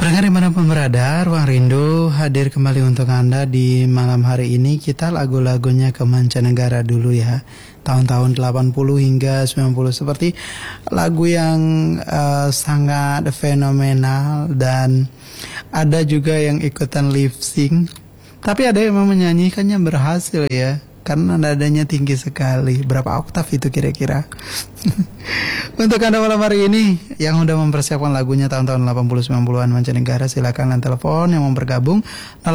Pendengar dimanapun berada, Ruang Rindu hadir kembali untuk Anda di malam hari ini. Kita lagu-lagunya ke mancanegara dulu ya. Tahun-tahun 80 hingga 90, seperti lagu yang sangat fenomenal, dan ada juga yang ikutan lip sync. Tapi ada yang memang menyanyikannya berhasil ya, karena nadanya tinggi sekali. Berapa oktav itu kira-kira? Untuk Anda malam hari ini yang udah mempersiapkan lagunya tahun-tahun 80-90an mancanegara, silakan line telepon yang mau bergabung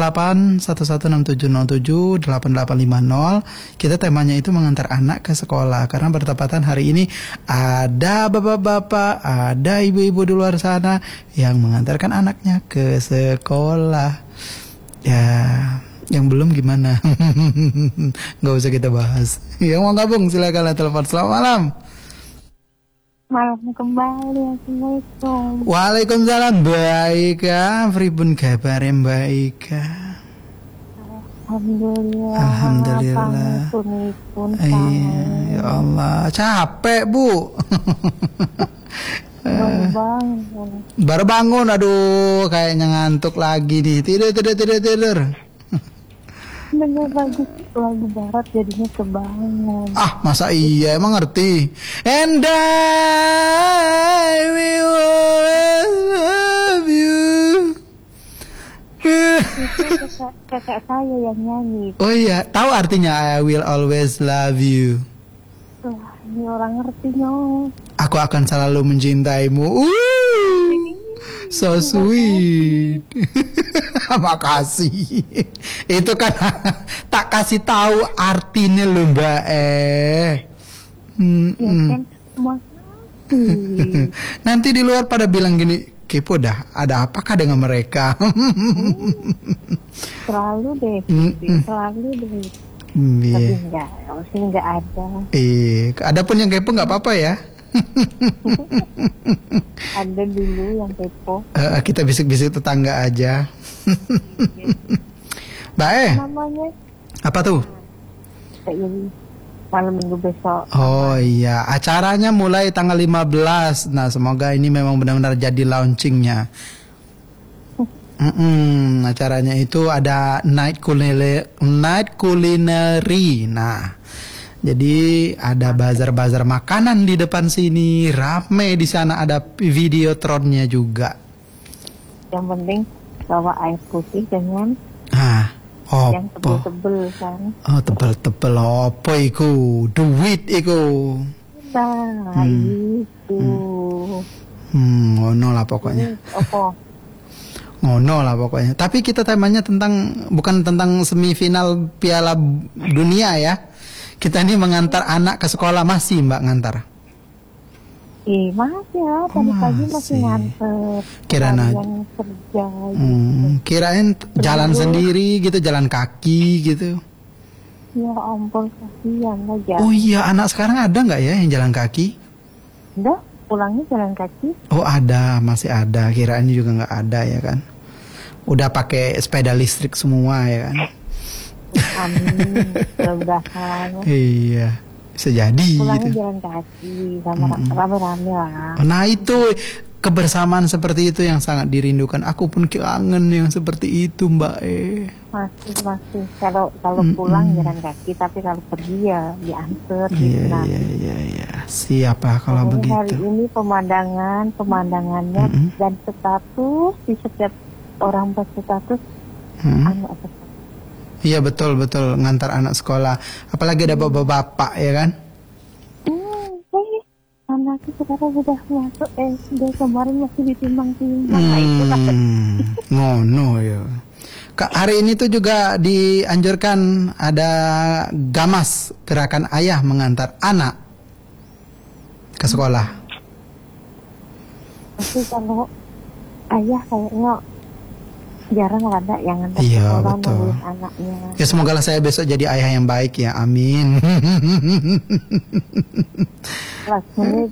81167078850. Kita temanya itu mengantar anak ke sekolah, karena bertepatan hari ini ada bapak-bapak, ada ibu-ibu di luar sana yang mengantarkan anaknya ke sekolah. Ya, yang belum gimana? Nggak usah kita bahas. Yang mau gabung silakan telepon. Selamat malam. Malam kembali. Assalamualaikum. Waalaikumsalam. Baik ya. Pripun kabare Mbak Ika? Alhamdulillah. Iya, ya Allah. Capek Bu. Baru bangun. Aduh, kayaknya ngantuk lagi nih. Tidur. Dengar lagu barat jadinya kebangun. Ah, masa iya, emang ngerti? And I will always love you. Itu kakak saya yang nyanyi. Oh iya, tahu artinya I will always love you. Wah, ini orang ngertinya. Aku akan selalu mencintaimu. So sweet. Makasih. Itu kan tak kasih tahu artinya loh Mbak. Ya kan, makasih. Nanti di luar pada bilang gini, kepo dah, ada apakah dengan mereka? Selalu deh. Iya. Tapi enggak ada. Ada pun yang kepo nggak apa-apa ya. Ada dulu yang kepo. Kita bisik-bisik tetangga aja. Mbak Namanya apa tuh? ini malam minggu besok. Oh iya, acaranya mulai tanggal 15. Nah, semoga ini memang benar-benar jadi launchingnya. Acaranya itu ada night culinary. Nah, jadi ada bazar-bazar makanan di depan sini, rame di sana, ada videotronnya juga. Yang penting bawa air putih dengan yang tebel-tebel kan. Oh, tebel-tebel apa iku? Duit iku. Nah, itu. Ngono lah pokoknya. Ngono lah pokoknya. Tapi kita temanya bukan tentang semifinal Piala Dunia ya. Kita ini mengantar anak ke sekolah, masih Mbak ngantar? Masih ya, tadi pagi masih nganter. Kirain kerja. Kirain jalan sendiri gitu, jalan kaki gitu. Ya ampun, kasihan aja. Oh iya, anak sekarang ada nggak ya yang jalan kaki? Udah, pulangnya jalan kaki. Oh ada, masih ada. Kirain juga nggak ada ya kan? Udah pakai sepeda listrik semua ya kan? Amin, mudah-mudahan. Iya, bisa jadi. Pulangnya gitu. Jalan kaki sama rame-rame lah. Nah itu kebersamaan seperti itu yang sangat dirindukan. Aku pun kangen yang seperti itu Mbak. Masih. Kalau pulang jalan kaki, tapi kalau pergi ya diantar. Iya. Siapa kalau begitu? Hari ini pemandangannya dan status di setiap orang berstatus anak. Iya betul ngantar anak sekolah. Apalagi ada bapak-bapak ya kan? Anakku sekarang sudah masuk SD, kemarin masih ditimbang-timbang. Ngono ya. Hari ini tuh juga dianjurkan ada gamas, gerakan ayah mengantar anak ke sekolah. Tapi kalau ayah kayaknya jarang ada yang ngantar sekolah nungguin anaknya. Ya semoga saya besok jadi ayah yang baik ya, amin. Kelasnya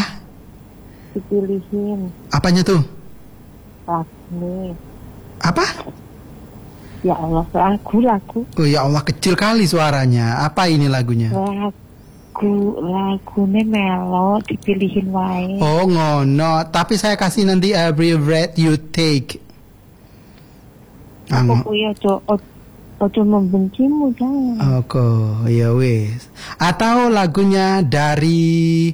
dipilihin. Apanya tuh? Kelasnya. Apa? Ya Allah, lagu. Oh ya Allah, kecil kali suaranya. Apa ini lagunya? lagune melo dipilihin wae. Oh ngono, tapi saya kasih nanti Every Breath You Take. Aku kuya ojo membencimu jangan. Oke, ya wes. Atau lagunya dari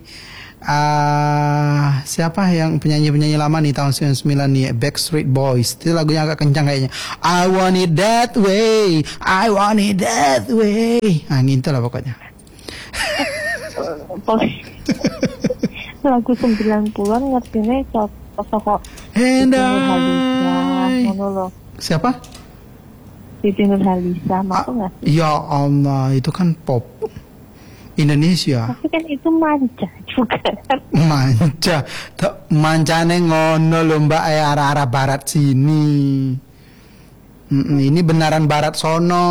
siapa yang penyanyi lama nih tahun 99 nih, Backstreet Boys. Itu lagunya agak kencang kayaknya. I want it that way, I want it that way. Nah, gitu lah pokoknya. Lagu 90-an ngertinya cocok And siapa? Siti Nurhaliza, mau nggak sih? Ya Allah, itu kan pop Indonesia. Tapi kan itu manja juga kan. Mancane ngono lho Mbak, arah-arah barat sini. Ini benaran barat sono.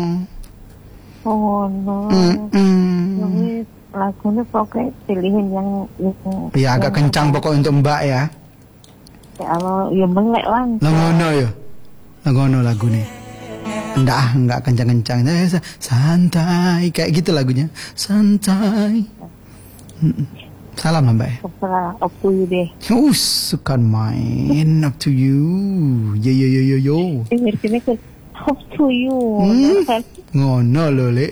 Oh no. Ini lagunya pokoknya pilihin yang ya agak kencang pokok untuk Mbak ya. Ya Allah, ya melek lang. Ngono ya. Ngono lagunya. Enggak kencang-kencang. Santai kayak gitu lagunya. Santai. Salam Mbak. Terserah, up to you deh. Suka main up to you. Yo. Dengar sini ke up to you. Ngono lho Lek.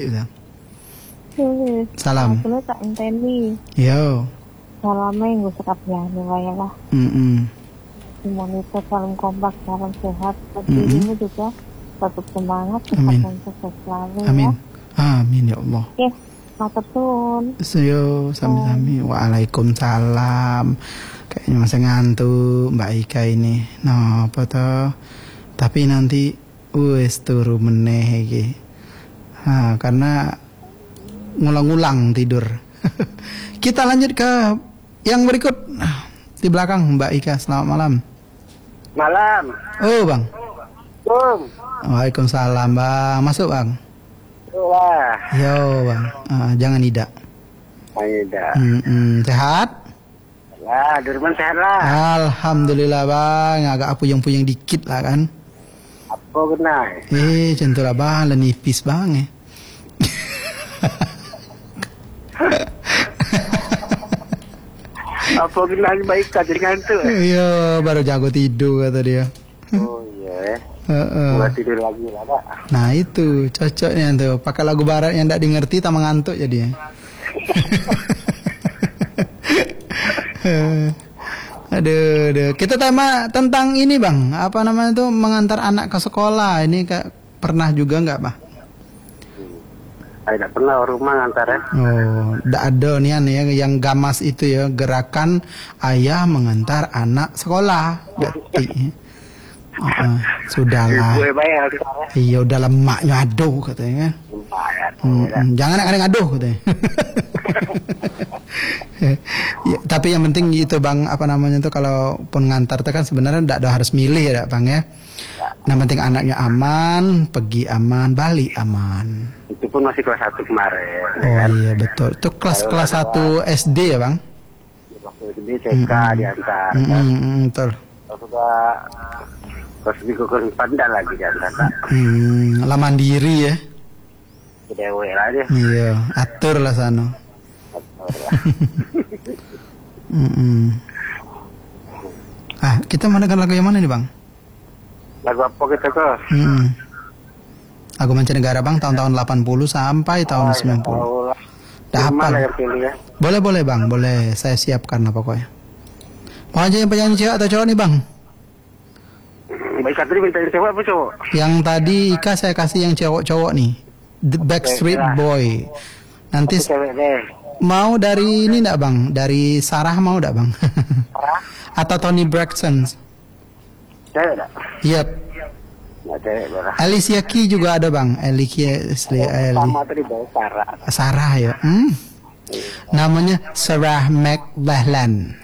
Salam. Aku tak enteni. Yo. Salamnya yang gue sekap ya, ya lah. Monitor salam kompak, salam sehat. Ini juga tetap semangat, amin. Sukses selalu. Amin. Ya. Amin ya Allah. Oke, matur suwun. Yo, sami-sami. Waalaikumsalam. Kayaknya masih ngantuk Mbak Ika ini. Nah, apa toh? Tapi nanti wis turu meneh iki. Karena ngulang-ngulang tidur. Kita lanjut ke yang berikut. Di belakang Mbak Ika, selamat malam. Malam. Oh, Bang. Waalaikumsalam, Bang. Masuk, Bang. Wah. Yo, Bang. Jangan tidak. Tidak. Sehat? Lah, Durman sehat lah. Alhamdulillah, Bang. Agak puyeng-puyeng dikit lah kan. Apa kena? Centur Bang, lenipis Bang ya. Apa kena baik jadi ngantuk? Iya, baru jago tidur kata dia. Oh iya. Buat tidur lagi lah, Pak. Nah itu cocoknya tuh. Pakai lagu barat yang tidak dimengerti tak mengantuk jadinya. Aduh. Kita tema tentang ini Bang. Apa namanya tuh, mengantar anak ke sekolah. Ini pernah juga nggak Bang? Saya tidak pernah rumah ngantar ya. Oh, tidak ada nih ya yang gamas itu ya, gerakan ayah mengantar anak sekolah. Sudahlah. Iya, udah lemaknya aduh katanya. Jangan ada aduh katanya. Ya, tapi yang penting itu Bang, apa namanya tuh, kalau pun ngantar itu kan sebenarnya tidak harus milih ya Bang ya. Nah, penting anaknya aman, pergi aman, balik aman. Itu pun masih kelas 1 kemarin. Oh kan? Iya betul. Itu kelas 1 SD ya Bang? Waktu SD TK diantar. Betul. Sudah kelas 3 kelas 4 tidak lagi diantar. Lah mandiri ya. Dewe lah dia. Iya, atur lah sana. Kita mau dengar lagu yang mana nih Bang? Lagu apa kita ke? Lagu mancanegara Bang, tahun-tahun 80 sampai tahun 90. Dah hafal. Ya? Boleh Bang, boleh. Saya siapkan lah pokoknya. Mau aja yang penyanyi cewek atau cowok nih Bang? Baik, tadi minta yang cewek apa cowok? Yang tadi Ika saya kasih yang cowok-cowok nih. The Backstreet Boy. Nanti mau dari ini enggak Bang? Dari Sarah mau enggak Bang? Atau Toni Braxton? Cewek enggak? Yep. Alicia Keys juga ada Bang. Sama tadi bawa Sarah. Sarah ya. Namanya Sarah McLachlan.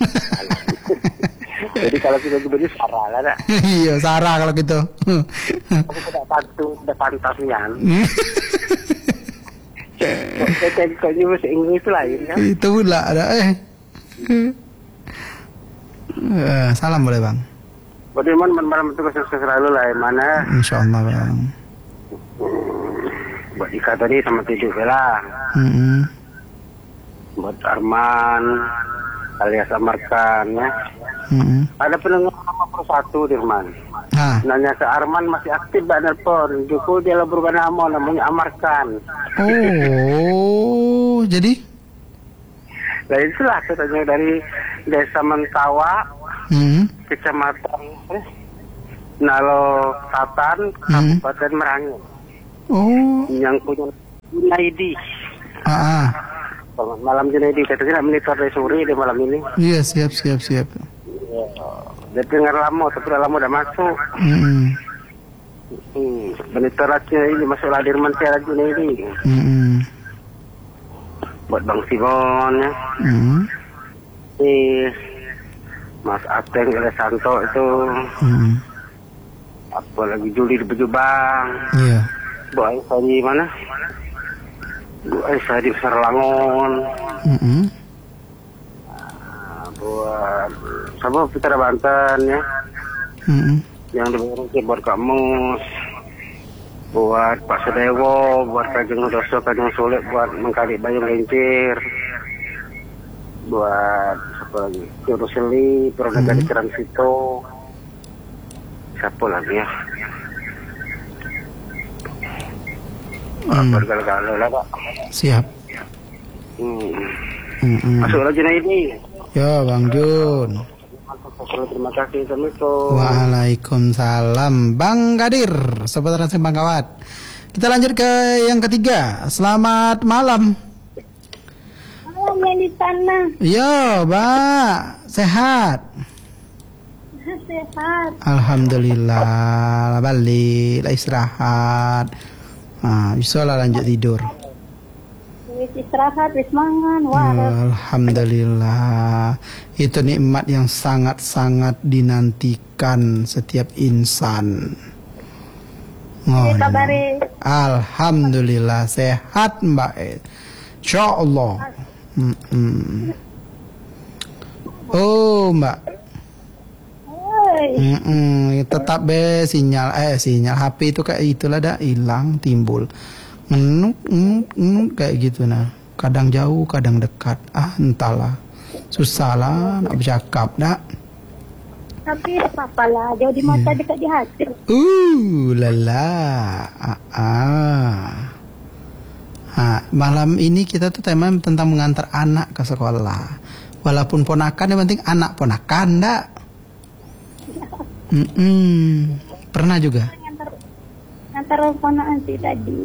Jadi kalau kita beri Sarah lah dah. Iya Sarah kalau gitu. Aku tidak pantu, tidak pantasnya. Kayaknya bahasa Inggris lain kan? Itu lah ada salam boleh Bang. Bagaimana malam itu sukses selalu lah mana? Insyaallah Bang. Buat Ika tadi sama tidur lah. buat Arman alias Amarkan ya. Ada pendengar nomor 1 Dirman. Nanya ke Arman masih aktif gak nelpon. Joko dia lah berubah nama namanya Amarkan. Oh, jadi? Nah itulah katanya dari Desa Mentawa, Kecamatan Nalo Selatan, Kabupaten Merangin. Oh. Yang punya Junaidi. Malam Junaidi katanya nak monitor dari sore di malam ini. Iya, siap. Ya. Dia dengar lama, tapi udah lama udah masuk. Monitor ini masuk Dirman Tiara Junaidi. Buat Bang Simon ya. Mas Ateng Santo itu. Apa lagi Juli di Bejubang. Iya. Bu Aisyah di mana? Bu Aisyah di Serlangon. Buat sama Putra Banten ya. Yang dibangun buat Kak Mus. Buat Pak Sedewo, buat Kajeng Doso, Kajeng Sulit, buat Mengkali Bayung Lincir. Buat siapa lagi? Juruseli, Pernegara Transito. Siapa lagi ya? Bergal-galau lah Pak. Siap. Masuk lagi nah ini. Ya Bang Jun. Terima kasih. Assalamualaikum. Waalaikumsalam Bang Kadir, Sobat Rasim Bangkawat. Kita lanjut ke yang ketiga. Selamat malam. Malam yang di sana. Yo Mbak, sehat? Sehat. Alhamdulillah. Balik istirahat. Bisa lah lanjut tidur. Istirahat, mangan, Alhamdulillah. Itu nikmat yang sangat-sangat dinantikan setiap insan. Alhamdulillah sehat Mbak. Insyaallah. Oh Mbak. Tetap sinyal HP itu kayak itulah dah hilang timbul. Kayak gitu nah. Kadang jauh, kadang dekat. Entahlah. Susah lah nak bercakap dah. Tapi apa lah, jauh di mata dekat di hati. Malam ini kita tuh tema tentang mengantar anak ke sekolah. Walaupun ponakan yang penting anak ponakan dak. Pernah juga? Ngantar ponakan sih tadi.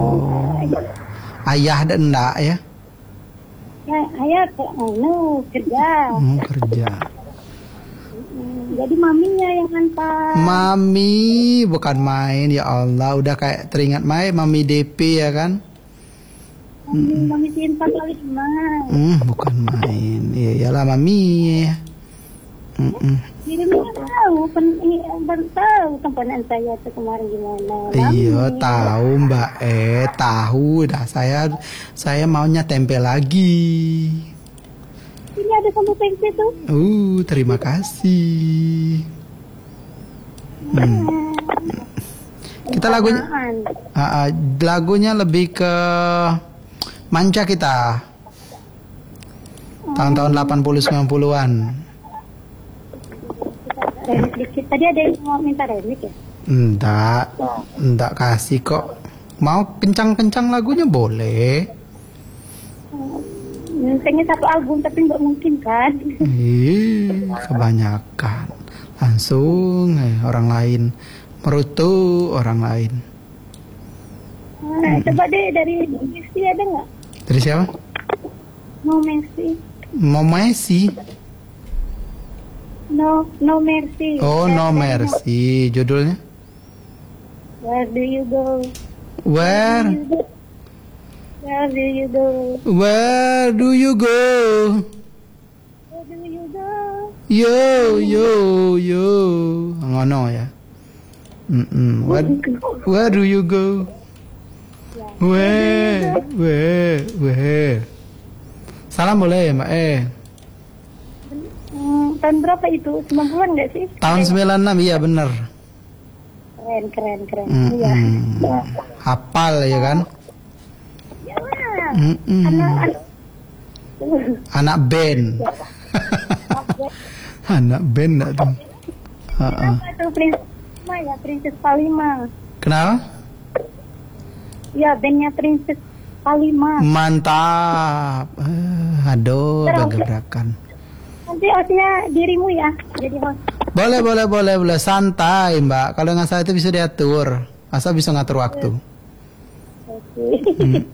Ayah dan enggak ya? Ya, ayah kerja. Kerja. Jadi maminya yang antar. Mami bukan main ya Allah, udah kayak teringat mami DP ya kan? Mami cinta kali bukan main. Iyalah mami. Dirinya tahu, tahu tempanan saya tuh kemarin gimana. Iya tahu Mbak tahu dah saya maunya tempe lagi. Ini ada sambal tempe tuh. Terima kasih. Kita lagunya lebih ke manca kita. Tahun-tahun 80-90-an. Tadi ada yang mau minta remix ya? Enggak kasih kok. Mau kencang-kencang lagunya boleh. Pengen satu album tapi nggak mungkin kan? Kebanyakan. Langsung orang lain merutu orang lain. Coba deh dari Messi ada nggak? Dari siapa? No Mercy. No Mercy. No Mercy. Oh, No Mercy. Judulnya? Where do you go? Where do you go? Where do you go? Where do you go? Yo. Ngono ya. Where do you go? Where. Salam boleh ya, Mbak? Tahun berapa itu? 90-an nggak sih? Tahun 96, iya bener. Keren. Iya. Hafal ya kan? Ya, anak Anak band. Anak band enggak tuh? Kenapa itu Princess Palima ya, Princess Palima. Kenapa? Ya, bandnya Princess Palima. Mantap. Aduh, gebrakan. Nanti hostnya dirimu ya, jadi host. Boleh. Santai, Mbak. Kalau nggak salah itu bisa diatur. Asal bisa ngatur waktu. Oke.